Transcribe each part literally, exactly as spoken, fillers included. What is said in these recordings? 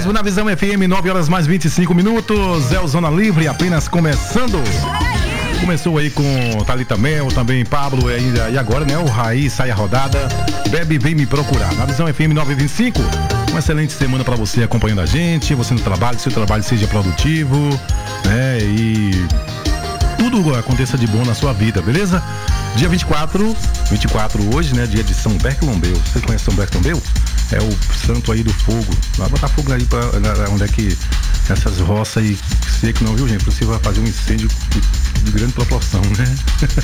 mesmo, na Visão F M, nove horas mais vinte e cinco minutos. É o Zona Livre, apenas começando. Começou aí com Thalita Mel, também Pablo, e, e agora, né? O Raí sai a rodada. Bebe, vem me procurar. Na Visão F M nove vinte e cinco. Uma excelente semana pra você acompanhando a gente. Você no trabalho, que seu trabalho seja produtivo, né? E tudo aconteça de bom na sua vida, beleza? Dia vinte e quatro, vinte e quatro hoje, né? Dia de São Bartolomeu. Você conhece São Bartolomeu? É o santo aí do fogo. Vai botar fogo aí pra onde é que essas roças aí seco não, viu, gente? Você vai fazer um incêndio de, de grande proporção, né?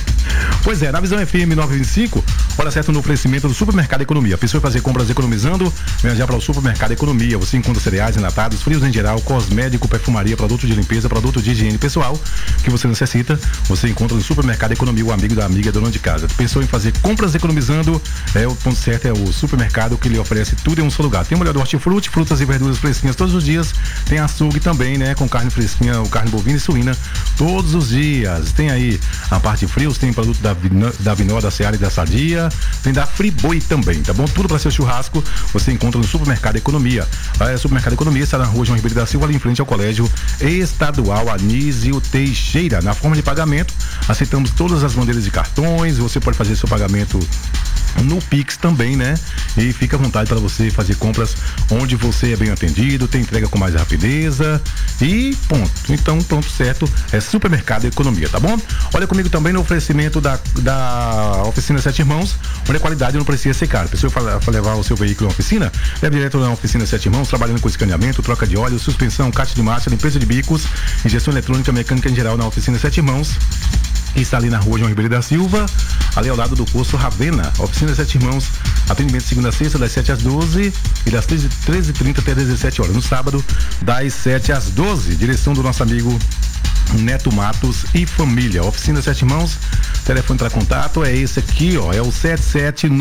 Pois é, na Visão F M nove vinte e cinco, hora certa no oferecimento do Supermercado Economia. Pensou em fazer compras economizando? Venha já para o Supermercado Economia. Você encontra cereais, enlatados, frios em geral, cosmético, perfumaria, produtos de limpeza, produtos de higiene pessoal que você necessita. Você encontra no Supermercado Economia, o amigo da amiga, dona de casa. Pensou em fazer compras economizando? É o ponto certo, é o supermercado que lhe oferece tudo em um só lugar. Tem mulher do hortifruti, frutas e verduras fresquinhas todos os dias. Tem açougue também, né? Com carne fresquinha, carne bovina e suína todos os dias. Tem aí a parte de frios, tem produto da, da Vinó, da Seara e da Sadia. Tem da Friboi também, tá bom? Tudo para seu churrasco você encontra no Supermercado Economia. O Supermercado Economia está na rua João Ribeiro da Silva, ali em frente ao Colégio Estadual Anísio Teixeira. Na forma de pagamento, aceitamos todas as bandeiras de cartões. Você pode fazer seu pagamento no Pix também, né? E fica à vontade para você fazer compras onde você é bem atendido, tem entrega com mais rapidez e ponto. Então, ponto certo é Supermercado Economia, tá bom? Olha comigo também no oferecimento da, da Oficina Sete Irmãos, onde a qualidade não precisa ser cara. Precisa levar o seu veículo na oficina? Leve direto na Oficina Sete Irmãos, trabalhando com escaneamento, troca de óleo, suspensão, caixa de marcha, limpeza de bicos, injeção eletrônica, mecânica em geral na Oficina Sete Irmãos. Está ali na rua João Ribeiro da Silva, ali ao lado do curso Ravena. Oficina Sete Irmãos, atendimento segunda a sexta, das sete às doze e das treze e trinta até dezessete horas. No sábado, das sete às doze. Direção do nosso amigo Neto Matos e família. Oficina Sete Irmãos, telefone para contato é esse aqui, ó, é o sete sete nove